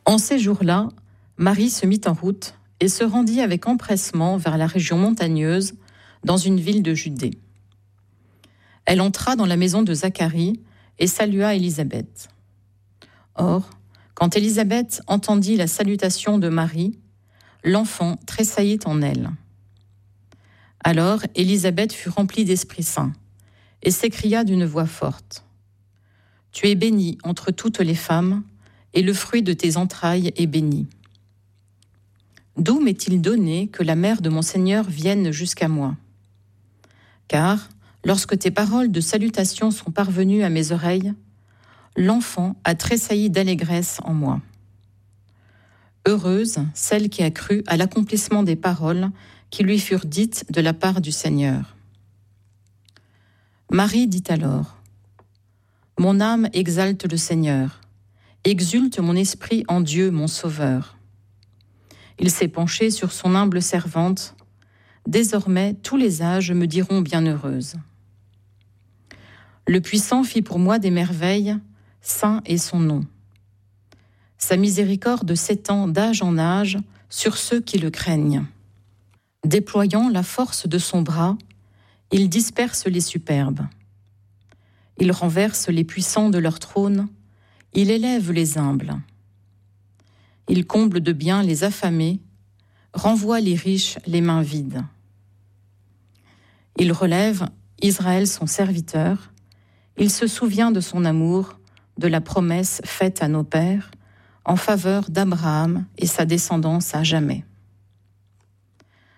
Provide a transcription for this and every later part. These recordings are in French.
En ces jours-là, Marie se mit en route et se rendit avec empressement vers la région montagneuse, dans une ville de Judée. Elle entra dans la maison de Zacharie et salua Élisabeth. Or, quand Élisabeth entendit la salutation de Marie, l'enfant tressaillit en elle. Alors Élisabeth fut remplie d'Esprit Saint et s'écria d'une voix forte : « Tu es bénie entre toutes les femmes, et le fruit de tes entrailles est béni. D'où m'est-il donné que la mère de mon Seigneur vienne jusqu'à moi ? Car, lorsque tes paroles de salutation sont parvenues à mes oreilles, l'enfant a tressailli d'allégresse en moi. Heureuse celle qui a cru à l'accomplissement des paroles qui lui furent dites de la part du Seigneur. » Marie dit alors : « Mon âme exalte le Seigneur, exulte mon esprit en Dieu mon Sauveur. Il s'est penché sur son humble servante. Désormais, tous les âges me diront bienheureuse. Le Puissant fit pour moi des merveilles, saint est son nom. Sa miséricorde s'étend d'âge en âge sur ceux qui le craignent. Déployant la force de son bras, il disperse les superbes. Il renverse les puissants de leur trône, il élève les humbles. Il comble de biens les affamés, renvoie les riches les mains vides. Il relève Israël son serviteur, il se souvient de son amour, de la promesse faite à nos pères, en faveur d'Abraham et sa descendance à jamais. »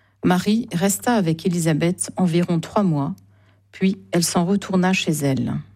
Marie resta avec Élisabeth environ 3 mois, puis elle s'en retourna chez elle.